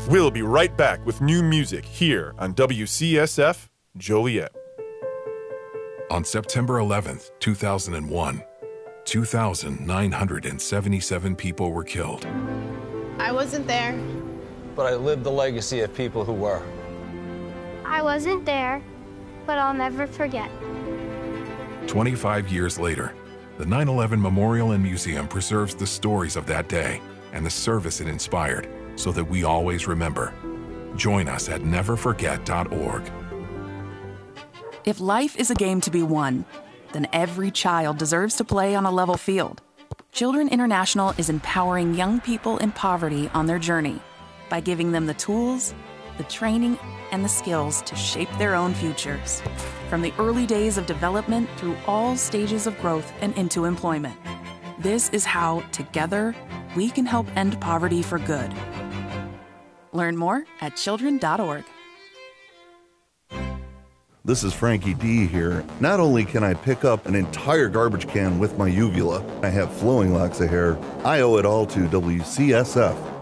We'll be right back with new music here on WCSF Joliet. On September 11th, 2001, 2,977 people were killed. I wasn't there. But I lived the legacy of people who were. I wasn't there, but I'll never forget. 25 years later, the 9/11 Memorial and Museum preserves the stories of that day and the service it inspired so that we always remember. Join us at neverforget.org. If life is a game to be won, then every child deserves to play on a level field. Children International is empowering young people in poverty on their journey by giving them the tools, the training, and the skills to shape their own futures, from the early days of development through all stages of growth and into employment. This is how, together, we can help end poverty for good. Learn more at children.org. This is Frankie D here. Not only can I pick up an entire garbage can with my uvula, I have flowing locks of hair. I owe it all to WCSF.